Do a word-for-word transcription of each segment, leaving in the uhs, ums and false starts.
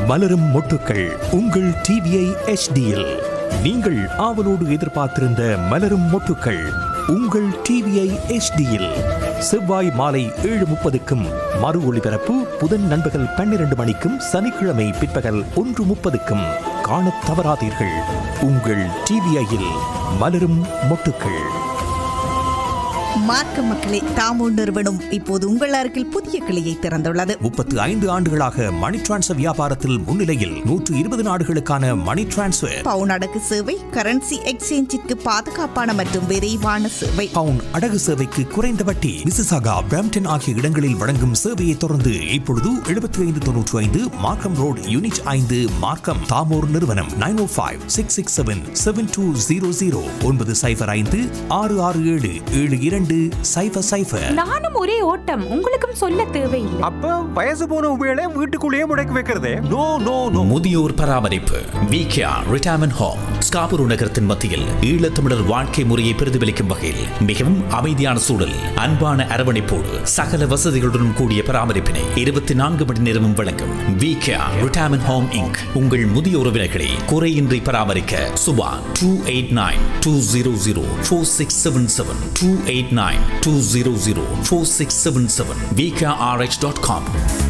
மலரும் மொட்டுக்கள் உங்கள் டிவிஐ எச்டியில் நீங்கள் ஆவலோடு எதிர்பார்த்திருந்த மலரும் மொட்டுக்கள் உங்கள் டிவிஐ எச்டியில் செவ்வாய் மாலை ஏழு முப்பதுக்கும் மறு ஒளிபரப்பு புதன் நண்பகல் பன்னிரண்டு மணிக்கும் சனிக்கிழமை பிற்பகல் ஒன்று முப்பதுக்கும் காணத் தவறாதீர்கள். உங்கள் டிவிஐயில் மலரும் மொட்டுக்கள். மார்க்க மக்களே, தாமோ நிறுவனம் இப்போது உங்கள் அருகில் புதிய கிளையை திறந்துள்ளது. முப்பத்து ஐந்து ஆண்டுகளாக மணி டிரான்ஸ்ஃபர் வியாபாரத்தில் முன்னிலையில் நூற்று இருபது நாடுகளுக்கான மணி டிரான்ஸ்ஃபர், பவுன் அடகு சேவை, கரன்சி எக்ஸ்சேஞ்சிற்கு பாதுகாப்பான மற்றும் விரைவான சேவை, பவுன் அடகு சேவைக்கு குறைந்த வட்டி, மிசிசாகா, பிரம்டன் ஆகிய இடங்களில் வழங்கும் சேவையை தொடர்ந்து இப்பொழுது எழுபத்தி ஐந்து தொன்னூற்றி ஐந்து மார்க்கம் ரோடு யூனிட் ஐந்து மார்க்கம். தாமோர் நிறுவனம் நைன் ஓ five six six seven seven two zero zero ஒன்பது சைபர் ஐந்து ஆறு ஆறு ஏழு ஏழு இரண்டு சைபர் சைபர். நானும் ஒரே ஓட்டம், உங்களுக்கும் சொல்ல தேவையில்லை. அப்ப வயசு போன உபயோக வீட்டுக்குள்ளேயே முடக்கி வைக்கிறதே நோ நோ நோ. முதியோர் பராமரிப்பு விகேஆர் ரிட்டையர்மென்ட் ஹோம் ஸ்காபுரு நகரத்தின் மத்தியில் ஈழத்தமிழர் வாழ்க்கை முறையை பிரதிபலிக்கும் வகையில் மிகவும் அமைதியான சூழல், அன்பான அரவணைப்போடு சகல வசதிகளுடன் கூடிய பராமரிப்பினை இருபத்தி நான்கு மணி நேரமும் வழங்கும் விகேஆர் ரிட்டையர்மென்ட் ஹோம் இன்க். உங்கள் முதிய உறவினர்களை குறையின்றி பராமரிக்க Subha two eight nine two zero zero four six seven seven two eight nine two zero zero four six seven seven V K R H dot com.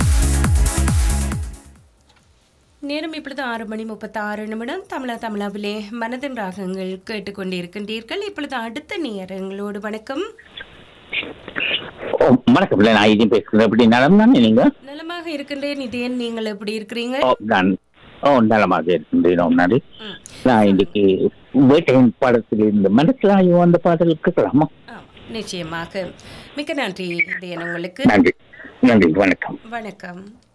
நேரம் இப்பொழுது ஆறு மணி முப்பத்தி ஆறு நிமிடம். தமிழா தமிழாவிலே மனதின் ராகங்கள் கேட்டுக்கொண்டிருக்கின்றீர்கள். இப்பொழுது அடுத்த நேரங்களோடு வணக்கம். வணக்கம், நான் இது பேசுகிறேன். எப்படி நலம் தானே? நீங்க நலமாக இருக்கின்றேன். இதேன், நீங்கள் எப்படி இருக்கிறீங்க? நான் ஓ நலமாக இருக்கின்றேன். முன்னாடி நான் இன்னைக்கு வேட்டையின் பாடத்தில் இருந்து மனசிலாயும் அந்த பாடல் கேட்கலாமா? நிச்சயமாக. மிக்க நன்றி இதேன் உங்களுக்கு. நன்றி நன்றி. வணக்கம் வணக்கம்.